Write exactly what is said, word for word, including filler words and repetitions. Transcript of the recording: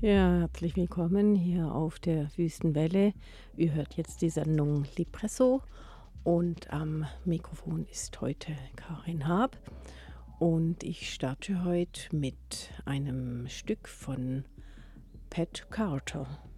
Ja, herzlich willkommen hier auf der Wüstenwelle. Ihr hört jetzt die Sendung Lipresso und am Mikrofon ist heute Karin Haab und ich starte heute mit einem Stück von Pat Carter.